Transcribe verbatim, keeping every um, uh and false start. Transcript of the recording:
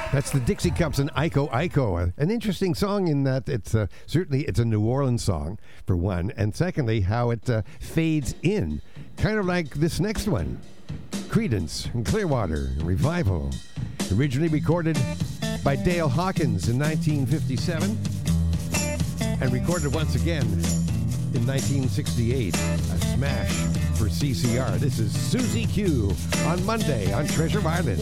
That's the Dixie Cups and Iko Iko. An interesting song in that it's uh, certainly it's a New Orleans song, for one, and secondly, how it uh, fades in. Kind of like this next one. Creedence and Clearwater Revival. Originally recorded by Dale Hawkins in nineteen fifty-seven and recorded once again in nineteen sixty-eight. A smash for C C R. This is Susie Q on Monday on Treasure Island.